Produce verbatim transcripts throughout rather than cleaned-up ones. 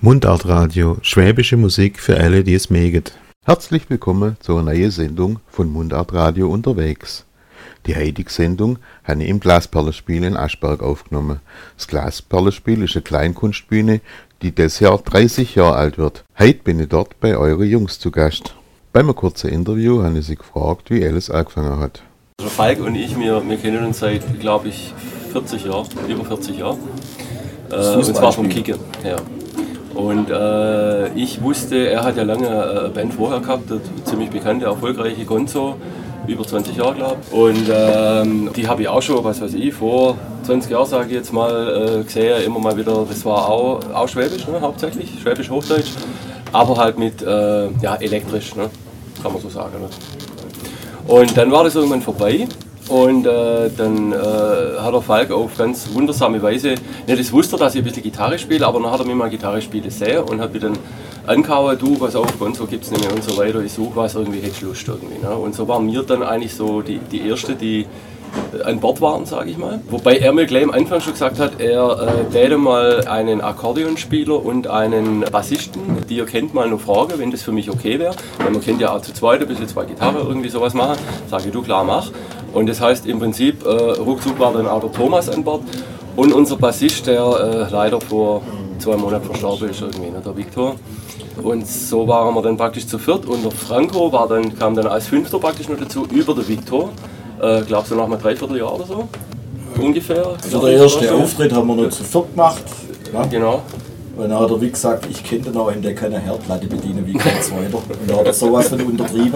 Mundartradio, schwäbische Musik für alle, die es mögen. Herzlich willkommen zur neuen Sendung von Mundartradio unterwegs. Die heutige Sendung habe ich im Glasperlenspiel in Aschberg aufgenommen. Das Glasperlenspiel ist eine Kleinkunstbühne, die dieses Jahr dreißig Jahre alt wird. Heute bin ich dort bei euren Jungs zu Gast. Beim kurzen Interview habe ich sie gefragt, wie alles angefangen hat. Also Falk und ich, wir, wir kennen uns seit, glaube ich, vierzig Jahren, über vierzig Jahren. Äh, und zwar vom Kicken. Ja. Und äh, ich wusste, er hat ja lange eine Band vorher gehabt, eine ziemlich bekannte, erfolgreiche Gonzo, über zwanzig Jahre glaube ich. Und ähm, die habe ich auch schon, was weiß ich, vor zwanzig Jahren, sage ich jetzt mal, äh, gesehen, immer mal wieder. Das war auch, auch Schwäbisch, ne, hauptsächlich, Schwäbisch-Hochdeutsch, aber halt mit äh, ja, elektrisch, ne, kann man so sagen. Ne. Und dann war das irgendwann vorbei. Und äh, dann äh, hat der Falk auf ganz wundersame Weise, nicht das wusste er, dass ich ein bisschen Gitarre spiele, aber dann hat er mir mal Gitarre spielen sehen und hat mir dann angehauen, du, pass auf, Gonzo gibt's nicht mehr und so weiter, ich suche was, irgendwie hättest du Lust irgendwie. Ne? Und so waren wir dann eigentlich so die, die Erste, die an Bord waren, sage ich mal. Wobei er mir gleich am Anfang schon gesagt hat, er äh, täte mal einen Akkordeonspieler und einen Bassisten, die ihr kennt, mal noch fragen, wenn das für mich okay wäre. Weil man kennt ja auch zu zweit ein bisschen zwei Gitarre irgendwie sowas machen. Sage ich, du, klar, mach. Und das heißt im Prinzip, äh, ruckzuck war dann auch der Thomas an Bord und unser Bassist, der äh, leider vor zwei Monaten verstorben ist, irgendwie, ne, der Viktor. Und so waren wir dann praktisch zu viert und der Franco war dann, kam dann als Fünfter praktisch noch dazu, über der Viktor. Ich glaube so nach einem Dreivierteljahr oder so, ungefähr. Also der erste Auftritt haben wir noch zu viert gemacht. Ja. Genau. Und dann hat er wie gesagt, ich kenne den auch, der kann eine Herdplatte bedienen, wie kein Zweiter. Und da hat er sowas von untertrieben.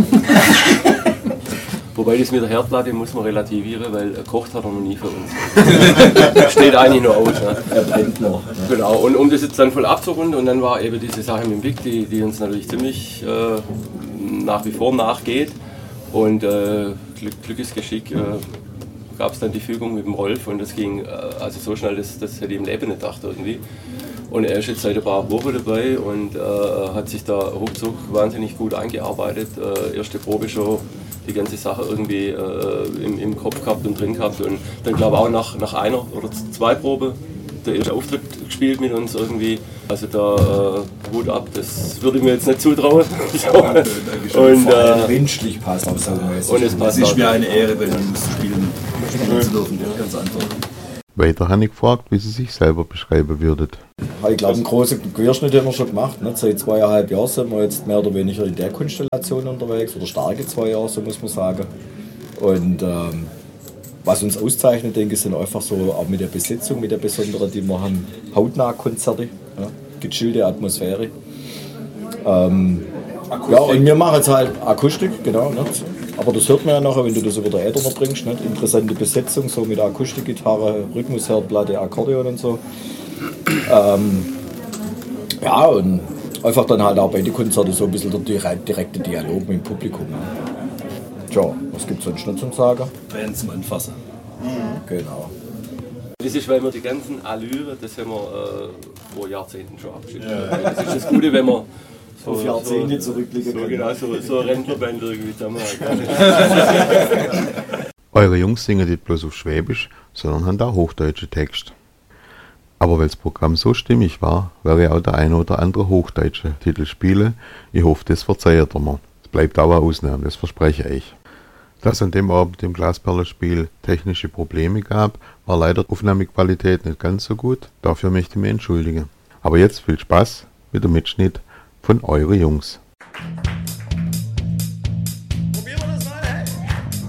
Wobei das mit der Herdplatte muss man relativieren, weil gekocht hat er noch nie für uns. Steht eigentlich nur aus. Ne? Er brennt noch. Ne? Genau, und um das jetzt dann voll abzurunden, und dann war eben diese Sache mit dem Vic, die, die uns natürlich ziemlich äh, nach wie vor nachgeht. Und äh, Glück, Glückesgeschick äh, gab es dann die Fügung mit dem Rolf und das ging äh, also so schnell, das, das hätte ich im Leben nicht gedacht irgendwie. Und er ist jetzt seit ein paar Wochen dabei und äh, hat sich da ruckzuck wahnsinnig gut eingearbeitet. Äh, erste Probe schon die ganze Sache irgendwie äh, im, im Kopf gehabt und drin gehabt und dann glaube ich auch nach, nach einer oder zwei Proben der erste Auftritt gespielt mit uns irgendwie. Also da äh, Hut ab, das würde ich mir jetzt nicht zutrauen. So. Und äh, menschlich passt auch so. Und es passt. Es ist mir eine Ehre, bei Ihnen zu spielen, spielen zu dürfen. Ja, ganz einfach. Weiter habe ich gefragt, wie Sie sich selber beschreiben würdet. Ich glaube, einen großen Querschnitt haben wir schon gemacht. Ne? Seit zweieinhalb Jahren sind wir jetzt mehr oder weniger in der Konstellation unterwegs, oder starke zwei Jahre, so muss man sagen. Und ähm, was uns auszeichnet, denke ich, sind einfach so, auch mit der Besetzung, mit der besonderen, die wir haben, Hautnah-Konzerte, ja? Gechillte Atmosphäre. Ähm, ja, und wir machen jetzt halt Akustik, genau. Ne? Aber das hört man ja nachher, wenn du das über den Äther noch bringst. Nicht? Interessante Besetzung, so mit Akustikgitarre, Rhythmusherdplatte, Akkordeon und so. Ähm, ja, und einfach dann halt auch bei den Konzerten so ein bisschen der direkte Dialog mit dem Publikum. Ne? Tja, was gibt es sonst noch zum Sagen? Band zum Anfassen. Mhm. Genau. Das ist, weil wir die ganzen Allüre, das haben wir äh, vor Jahrzehnten schon abgeschlossen. Ja. Das ist das Gute, wenn man so, auf Jahrzehnte so, zurückblicken so, kann. Genau, so, so eine Rentnerband irgendwie zusammen. Eure Jungs singen nicht bloß auf Schwäbisch, sondern haben auch hochdeutsche Texte. Aber weil das Programm so stimmig war, werde ich auch der eine oder andere hochdeutsche Titel spielen. Ich hoffe, das verzeiht ihr mir. Es bleibt auch eine Ausnahme, das verspreche ich. Dass an dem Abend im Glasperlenspiel technische Probleme gab, war leider die Aufnahmequalität nicht ganz so gut. Dafür möchte ich mich entschuldigen. Aber jetzt viel Spaß mit dem Mitschnitt von Eure Jungs.